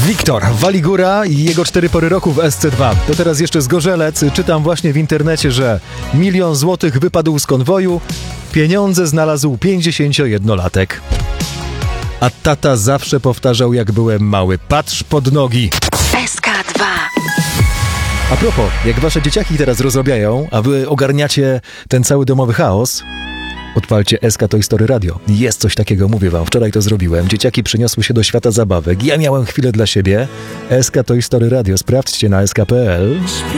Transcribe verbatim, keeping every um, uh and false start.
Wiktor Waligura i jego cztery pory roku w S C dwa. To teraz jeszcze Zgorzelec. Czytam właśnie w internecie, że milion złotych wypadł z konwoju, pieniądze znalazł pięćdziesięciojednolatek. A tata zawsze powtarzał, jak byłem mały: patrz pod nogi. S K dwa. A propos, jak wasze dzieciaki teraz rozrabiają, a wy ogarniacie ten cały domowy chaos, odpalcie S K Toy Story Radio. Jest coś takiego, mówię wam. Wczoraj to zrobiłem. Dzieciaki przyniosły się do świata zabawek. Ja miałem chwilę dla siebie. S K Toy Story Radio. Sprawdźcie na S K kropka P L.